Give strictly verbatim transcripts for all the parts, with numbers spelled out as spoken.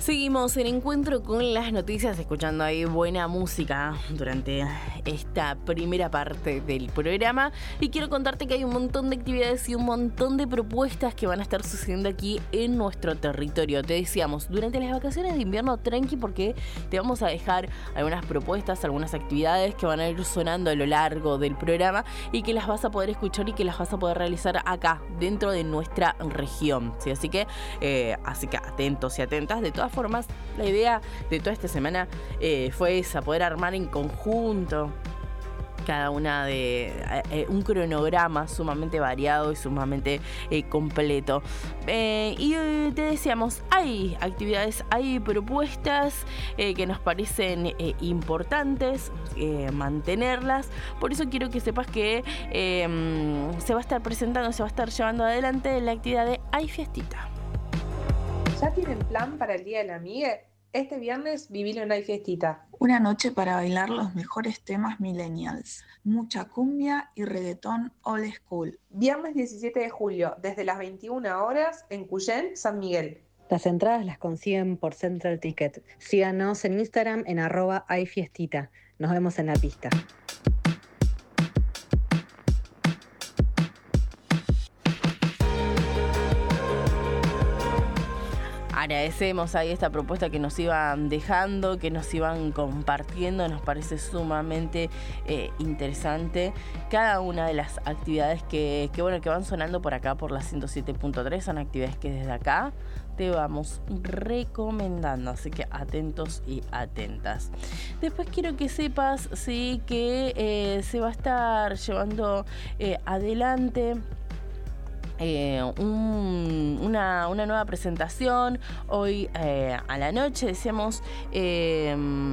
Seguimos en encuentro con las noticias, escuchando ahí buena música durante esta primera parte del programa. Y quiero contarte que hay un montón de actividades y un montón de propuestas que van a estar sucediendo aquí en nuestro territorio. Te decíamos, durante las vacaciones de invierno, tranqui, porque te vamos a dejar algunas propuestas, algunas actividades que van a ir sonando a lo largo del programa y que las vas a poder escuchar y que las vas a poder realizar acá, dentro de nuestra región. ¿Sí? Así que, eh, así que atentos y atentas. De todas formas, la idea de toda esta semana eh, fue esa, poder armar en conjunto cada una de eh, un cronograma sumamente variado y sumamente eh, completo. Eh, y eh, te decíamos, hay actividades, hay propuestas eh, que nos parecen eh, importantes eh, mantenerlas. Por eso quiero que sepas que eh, se va a estar presentando, se va a estar llevando adelante la actividad de Hay Fiestita. ¿Ya tienen plan para el Día de la Amiga? Este viernes vivilo en Hay Fiestita. Una noche para bailar los mejores temas millennials. Mucha cumbia y reggaetón old school. Viernes diecisiete de julio, desde las veintiuna horas, en Cuyén, San Miguel. Las entradas las consiguen por Central Ticket. Síganos en Instagram en arroba hayfiestita. Nos vemos en la pista. Agradecemos ahí esta propuesta que nos iban dejando, que nos iban compartiendo, nos parece sumamente eh, interesante. Cada una de las actividades que, que, bueno, que van sonando por acá por la ciento siete punto tres son actividades que desde acá te vamos recomendando, así que atentos y atentas. Después quiero que sepas, sí, que eh, se va a estar llevando eh, adelante Eh, un, una, una nueva presentación hoy eh, a la noche, decíamos, eh,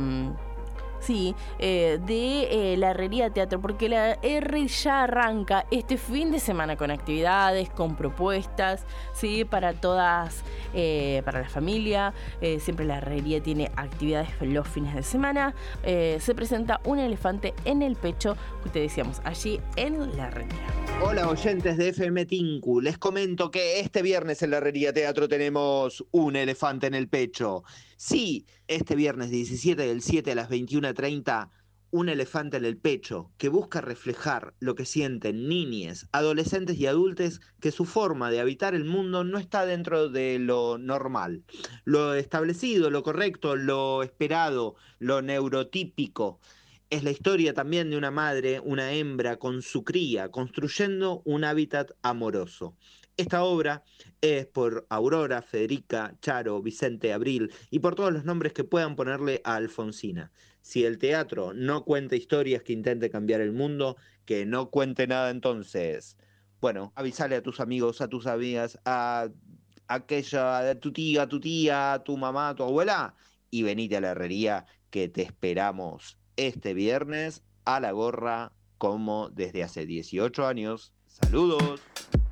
sí, eh, de eh, la Herrería Teatro, porque la R ya arranca este fin de semana con actividades, con propuestas, sí, para todas, eh, para la familia. Eh, siempre la Herrería tiene actividades los fines de semana. Eh, se presenta un elefante en el pecho, que te decíamos, allí en la Herrería. Hola oyentes de F M Tinku, les comento que este viernes en la Herrería Teatro tenemos un elefante en el pecho. Sí, este viernes diecisiete del siete a las veintiuna treinta, un elefante en el pecho que busca reflejar lo que sienten niñes, adolescentes y adultos, que su forma de habitar el mundo no está dentro de lo normal, lo establecido, lo correcto, lo esperado, lo neurotípico. Es la historia también de una madre, una hembra con su cría, construyendo un hábitat amoroso. Esta obra es por Aurora, Federica, Charo, Vicente, Abril y por todos los nombres que puedan ponerle a Alfonsina. Si el teatro no cuenta historias que intente cambiar el mundo, que no cuente nada entonces. Bueno, avísale a tus amigos, a tus amigas, a aquella, a tu tía, a tu tía, a tu mamá, a tu abuela, y venite a la herrería que te esperamos este viernes a la gorra, como desde hace dieciocho años. ¡Saludos!